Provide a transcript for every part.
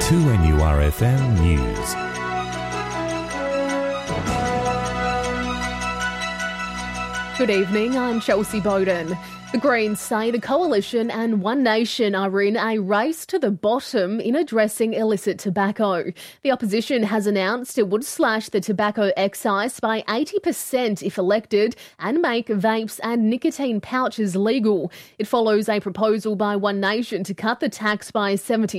2NURFM News. Good evening, I'm Chelsea Bowden. The Greens say the Coalition and One Nation are in a race to the bottom in addressing illicit tobacco. The opposition has announced it would slash the tobacco excise by 80% if elected and make vapes and nicotine pouches legal. It follows a proposal by One Nation to cut the tax by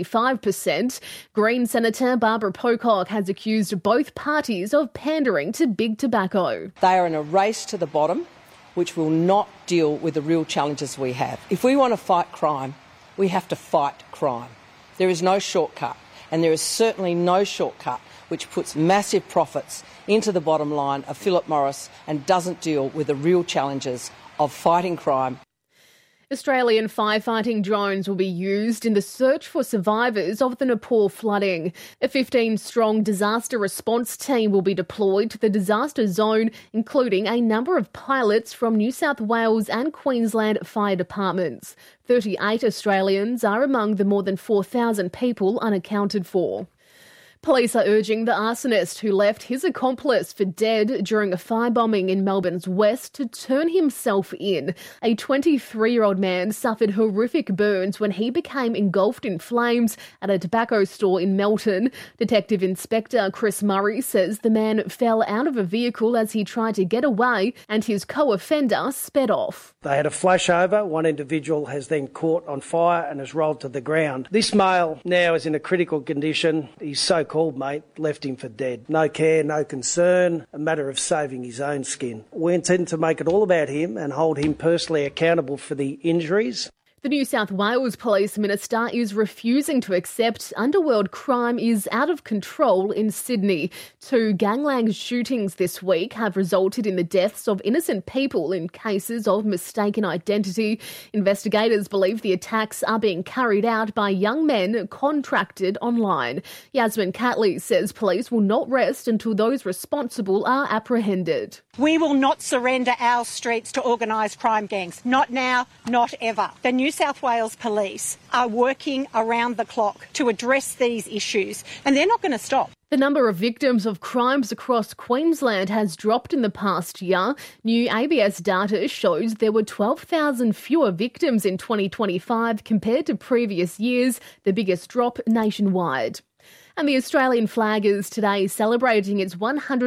75%. Green Senator Barbara Pocock has accused both parties of pandering to big tobacco. They are in a race to the bottom, which will not deal with the real challenges we have. If we want to fight crime, we have to fight crime. There is no shortcut, and there is certainly no shortcut which puts massive profits into the bottom line of Philip Morris and doesn't deal with the real challenges of fighting crime. Australian firefighting drones will be used in the search for survivors of the Nepal flooding. A 15-strong disaster response team will be deployed to the disaster zone, including a number of pilots from New South Wales and Queensland fire departments. 38 Australians are among the more than 4,000 people unaccounted for. Police are urging the arsonist who left his accomplice for dead during a firebombing in Melbourne's west to turn himself in. A 23-year-old man suffered horrific burns when he became engulfed in flames at a tobacco store in Melton. Detective Inspector Chris Murray says the man fell out of a vehicle as he tried to get away and his co-offender sped off. They had a flashover. One individual has then caught on fire and has rolled to the ground. This male now is in a critical condition. He's so-called mate left him for dead. No care, no concern, a matter of saving his own skin. We intend to make it all about him and hold him personally accountable for the injuries. The New South Wales Police Minister is refusing to accept underworld crime is out of control in Sydney. 2 gangland shootings this week have resulted in the deaths of innocent people in cases of mistaken identity. Investigators believe the attacks are being carried out by young men contracted online. Yasmin Catley says police will not rest until those responsible are apprehended. We will not surrender our streets to organised crime gangs. Not now, not ever. The New South Wales Police are working around the clock to address these issues, and they're not going to stop. The number of victims of crimes across Queensland has dropped in the past year. New ABS data shows there were 12,000 fewer victims in 2025 compared to previous years, the biggest drop nationwide. And the Australian flag is today celebrating its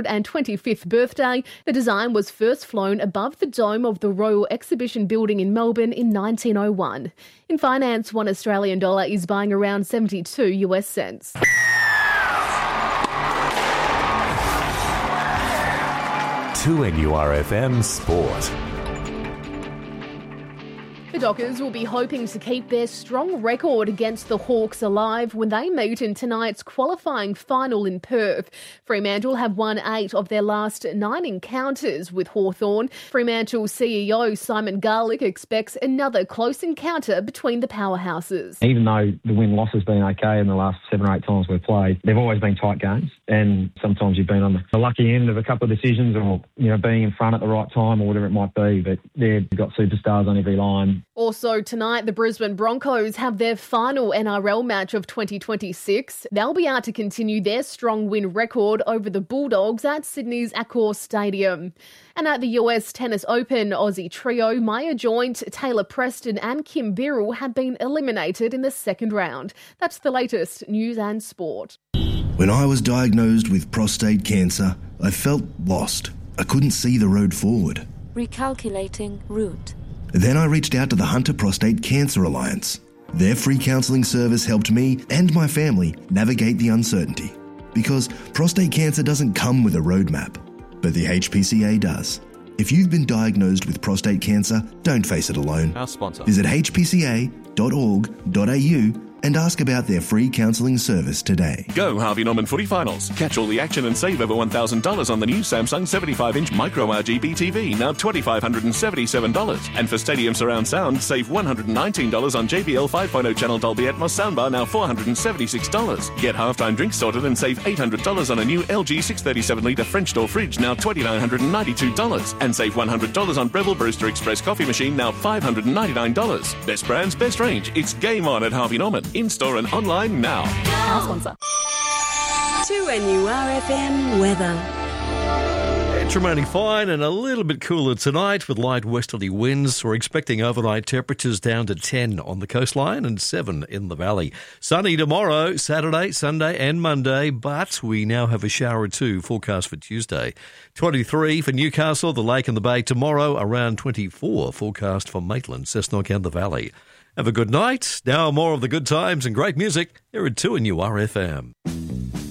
125th birthday. The design was first flown above the dome of the Royal Exhibition Building in Melbourne in 1901. In finance, $1 Australian dollar is buying around 72 US cents. To NURFM Sport. The Dockers will be hoping to keep their strong record against the Hawks alive when they meet in tonight's qualifying final in Perth. Fremantle have won 8 of their last 9 encounters with Hawthorn. Fremantle CEO Simon Garlick expects another close encounter between the powerhouses. Even though the win-loss has been okay in the last 7 or 8 times we've played, they've always been tight games, and sometimes you've been on the lucky end of a couple of decisions or being in front at the right time or whatever it might be, but they've got superstars on every line. Also tonight, the Brisbane Broncos have their final NRL match of 2026. They'll be out to continue their strong win record over the Bulldogs at Sydney's Accor Stadium. And at the US Tennis Open, Aussie trio Maya Joint, Taylor Preston and Kim Birrell have been eliminated in the second round. That's the latest news and sport. When I was diagnosed with prostate cancer, I felt lost. I couldn't see the road forward. Recalculating route. Then I reached out to the Hunter Prostate Cancer Alliance. Their free counselling service helped me and my family navigate the uncertainty. Because prostate cancer doesn't come with a roadmap, but the HPCA does. If you've been diagnosed with prostate cancer, don't face it alone. Our sponsor. Visit hpca.org.au and ask about their free counselling service today. Go Harvey Norman Footy Finals. Catch all the action and save over $1,000 on the new Samsung 75-inch Micro RGB TV, now $2,577. And for Stadium Surround Sound, save $119 on JBL 5.0 channel Dolby Atmos soundbar, now $476. Get halftime drinks sorted and save $800 on a new LG 637-litre French door fridge, now $2,992. And save $100 on Breville Brewster Express coffee machine, now $599. Best brands, best range. It's game on at Harvey Norman. in-store and online now. Our sponsor. 2NURFM weather. It's remaining fine and a little bit cooler tonight with light westerly winds. We're expecting overnight temperatures down to 10 on the coastline and 7 in the valley. Sunny tomorrow, Saturday, Sunday and Monday, but we now have a shower or two forecast for Tuesday. 23 for Newcastle, the Lake and the Bay tomorrow, around 24 forecast for Maitland, Cessnock and the Valley. Have a good night. Now more of the good times and great music here at 2NURFM.